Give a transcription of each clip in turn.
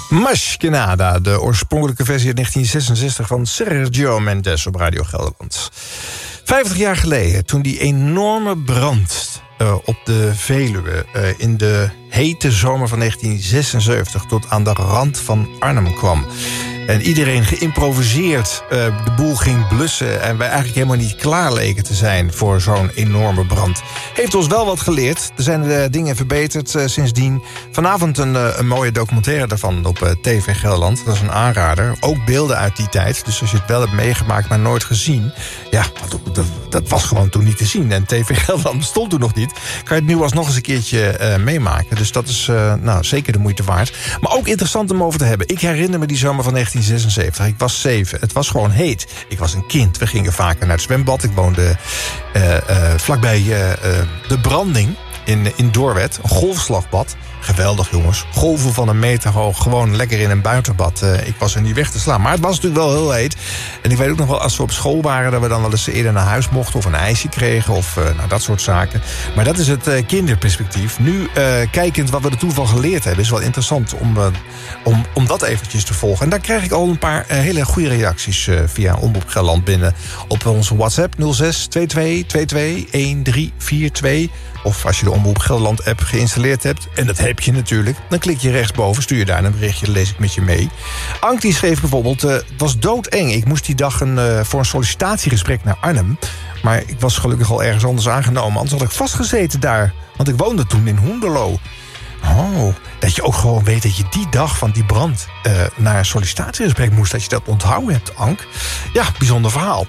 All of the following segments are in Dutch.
Maskenada, de oorspronkelijke versie uit 1966 van Sergio Mendes op Radio Gelderland. 50 jaar geleden, toen die enorme brand op de Veluwe in de hete zomer van 1976 tot aan de rand van Arnhem kwam. En iedereen geïmproviseerd de boel ging blussen en wij eigenlijk helemaal niet klaar leken te zijn voor zo'n enorme brand. Heeft ons wel wat geleerd. Er zijn dingen verbeterd sindsdien. Vanavond een mooie documentaire daarvan op TV Gelderland. Dat is een aanrader. Ook beelden uit die tijd. Dus als je het wel hebt meegemaakt, maar nooit gezien. Ja, dat was gewoon toen niet te zien. En TV Gelderland bestond toen nog niet. Kan je het nu alsnog eens een keertje meemaken. Dus dat is zeker de moeite waard. Maar ook interessant om over te hebben. Ik herinner me die zomer van 1976. Ik was 7. Het was gewoon heet. Ik was een kind. We gingen vaker naar het zwembad. Ik woonde vlakbij de Branding in Doorwerd. Een golfslagbad. Geweldig, jongens. Golven van 1 meter hoog. Gewoon lekker in een buitenbad. Ik was er niet weg te slaan. Maar het was natuurlijk wel heel heet. En ik weet ook nog wel, als we op school waren, dat we dan wel eens eerder naar huis mochten of een ijsje kregen of dat soort zaken. Maar dat is het kinderperspectief. Nu, kijkend wat we er toen van geleerd hebben, is wel interessant om dat eventjes te volgen. En daar krijg ik al een paar hele goede reacties via Omroep Gelderland binnen op onze WhatsApp 06 22 22 1342. Of als je de Omroep Gelderland app geïnstalleerd hebt, en dat heb je natuurlijk, dan klik je rechtsboven, stuur je daar een berichtje, dan lees ik met je mee. Ank die schreef bijvoorbeeld, het was doodeng. Ik moest die dag voor een sollicitatiegesprek naar Arnhem. Maar ik was gelukkig al ergens anders aangenomen. Anders had ik vastgezeten daar. Want ik woonde toen in Hoenderloo. Oh, dat je ook gewoon weet dat je die dag van die brand naar een sollicitatiegesprek moest. Dat je dat onthouden hebt, Ank. Ja, bijzonder verhaal.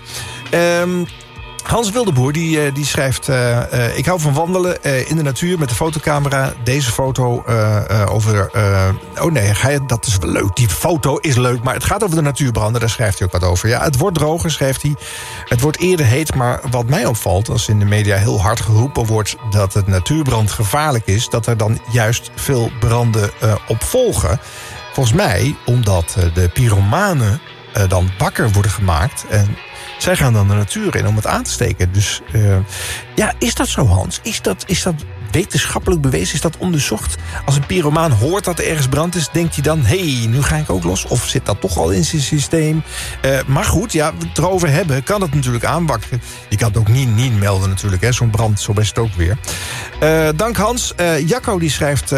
Hans Wildeboer die schrijft, ik hou van wandelen in de natuur met de fotocamera. Deze foto over... dat is wel leuk. Die foto is leuk, maar het gaat over de natuurbranden. Daar schrijft hij ook wat over. Ja, het wordt droger, schrijft hij. Het wordt eerder heet, maar wat mij opvalt, als in de media heel hard geroepen wordt dat het natuurbrand gevaarlijk is, dat er dan juist veel branden op volgen. Volgens mij, omdat de pyromanen dan wakker worden gemaakt en zij gaan dan de natuur in om het aan te steken. Dus is dat zo, Hans? Is dat wetenschappelijk bewezen? Is dat onderzocht? Als een pyromaan hoort dat er ergens brand is, denkt hij dan, nu ga ik ook los? Of zit dat toch al in zijn systeem? Maar goed, we het erover hebben, kan het natuurlijk aanwakkeren. Je kan het ook niet melden natuurlijk, hè? Zo'n brand, zo best ook weer. Dank Hans. Jacco die schrijft,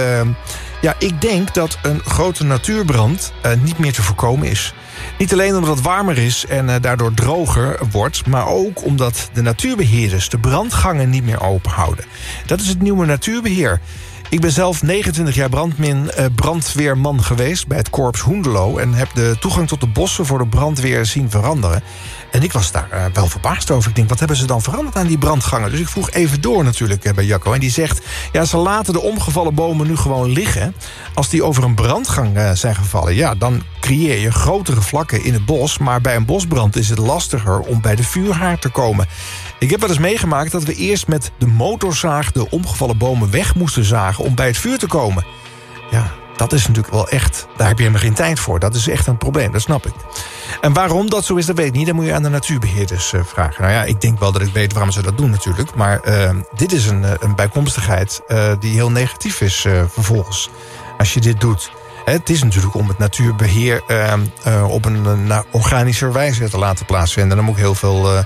ik denk dat een grote natuurbrand niet meer te voorkomen is. Niet alleen omdat het warmer is en daardoor droger wordt, maar ook omdat de natuurbeheerders de brandgangen niet meer open houden. Dat is het nieuwe natuurbeheer. Ik ben zelf 29 jaar brandweerman geweest bij het korps Hoenderloo en heb de toegang tot de bossen voor de brandweer zien veranderen. En ik was daar wel verbaasd over. Ik denk, wat hebben ze dan veranderd aan die brandgangen? Dus ik vroeg even door natuurlijk bij Jacco. En die zegt, ze laten de omgevallen bomen nu gewoon liggen. Als die over een brandgang zijn gevallen, dan creëer je grotere vlakken in het bos. Maar bij een bosbrand is het lastiger om bij de vuurhaard te komen. Ik heb wel eens meegemaakt dat we eerst met de motorzaag de omgevallen bomen weg moesten zagen om bij het vuur te komen. Ja, dat is natuurlijk wel echt, daar heb je helemaal geen tijd voor. Dat is echt een probleem, dat snap ik. En waarom dat zo is, dat weet ik niet. Dan moet je aan de natuurbeheerders vragen. Nou ja, ik denk wel dat ik weet waarom ze dat doen natuurlijk. Maar dit is een bijkomstigheid die heel negatief is vervolgens. Als je dit doet. Het is natuurlijk om het natuurbeheer op een organischer wijze te laten plaatsvinden. Dan moet ik heel veel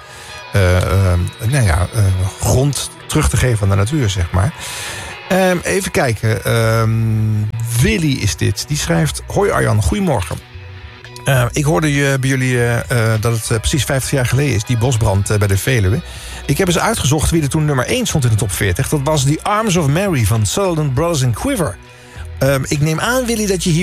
grond terug te geven aan de natuur, zeg maar. Even kijken. Willy is dit. Die schrijft, hoi Arjan, goedemorgen. Ik hoorde bij jullie dat het precies 50 jaar geleden is, die bosbrand bij de Veluwe. Ik heb eens uitgezocht wie er toen nummer 1 stond in de top 40. Dat was The Arms of Mary van Sutherland Brothers and Quiver. Ik neem aan, Willy, dat je hier